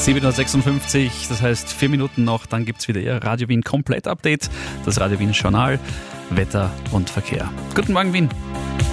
7.56 Uhr, das heißt 4 Minuten noch, dann gibt es wieder Ihr Radio Wien Komplett-Update, das Radio Wien Journal, Wetter und Verkehr. Guten Morgen, Wien.